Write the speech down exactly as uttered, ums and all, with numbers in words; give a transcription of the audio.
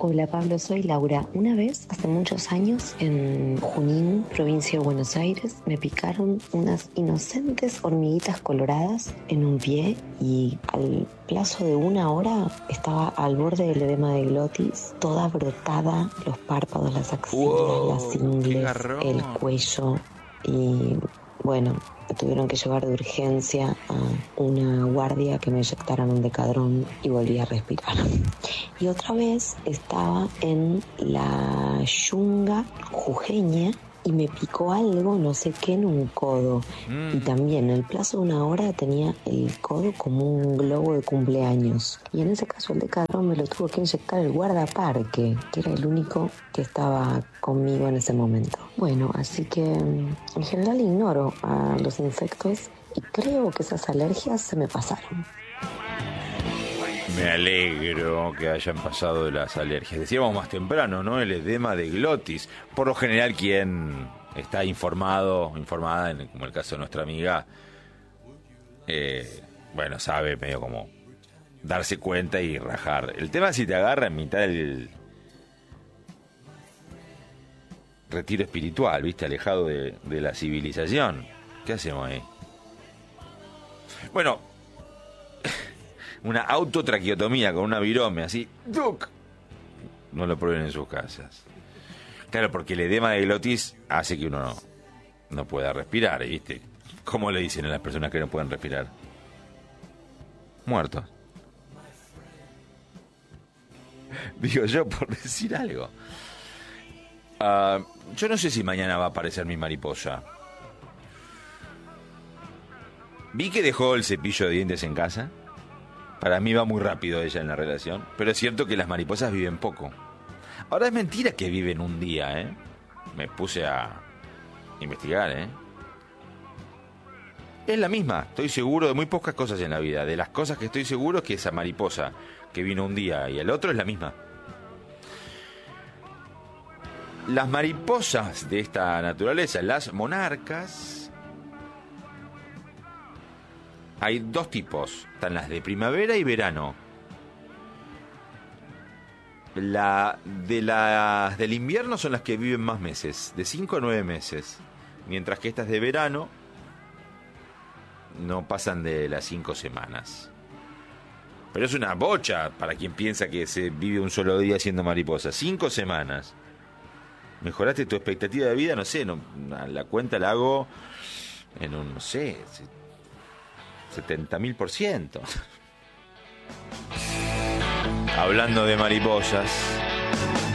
Hola Pablo, soy Laura. Una vez, hace muchos años, en Junín, provincia de Buenos Aires, me picaron unas inocentes hormiguitas coloradas en un pie y al plazo de una hora estaba al borde del edema de glotis, toda brotada, los párpados, las axilas, Wow, las qué ingles, garrón. el cuello y bueno, me tuvieron que llevar de urgencia a una guardia que me inyectaran un decadrón y volví a respirar. Y otra vez estaba en la yunga jujeña y me picó algo, no sé qué, en un codo. Mm. Y también en el plazo de una hora tenía el codo como un globo de cumpleaños. Y en ese caso el decadrón me lo tuvo que inyectar el guardaparque, que era el único que estaba conmigo en ese momento. Bueno, así que en general ignoro a los insectos y creo que esas alergias se me pasaron. Me alegro que hayan pasado las alergias. Decíamos más temprano, ¿no? El edema de glotis. Por lo general, quien está informado, informada, en, como el caso de nuestra amiga, eh, bueno, sabe medio como darse cuenta y rajar. El tema es si te agarra en mitad del retiro espiritual, ¿viste? Alejado de, de la civilización. ¿Qué hacemos ahí? Bueno, una autotraqueotomía con una virome, así, ¡tuc! No lo prueben en sus casas. Claro, porque el edema de glotis hace que uno no, no pueda respirar, ¿viste? ¿Cómo le dicen a las personas que no pueden respirar? Muertos. Digo yo, por decir algo. Uh, yo no sé si mañana va a aparecer mi mariposa. Vi que dejó el cepillo de dientes en casa. Para mí va muy rápido ella en la relación. Pero es cierto que las mariposas viven poco. Ahora es mentira que viven un día, ¿eh? Me puse a investigar, ¿eh? Es la misma. Estoy seguro de muy pocas cosas en la vida. De las cosas que estoy seguro es que esa mariposa que vino un día y el otro es la misma. Las mariposas de esta naturaleza, las monarcas... Hay dos tipos, están las de primavera y verano. La de las del invierno son las que viven más meses, de cinco a nueve meses, mientras que estas de verano no pasan de las cinco semanas. Pero es una bocha para quien piensa que se vive un solo día siendo mariposa. Cinco semanas. Mejoraste tu expectativa de vida, no sé, no, la cuenta la hago en un, no sé, setenta mil por ciento. Hablando de mariposas,